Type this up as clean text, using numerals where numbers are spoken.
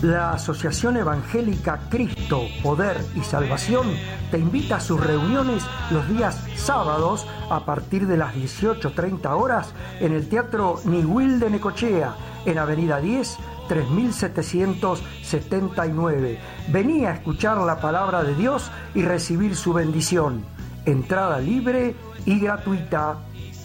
La Asociación Evangélica Cristo, Poder y Salvación te invita a sus reuniones los días sábados a partir de las 18:30 horas en el Teatro Niwil de Necochea, en Avenida 10, 3779. Vení a escuchar la palabra de Dios y recibir su bendición. Entrada libre y gratuita.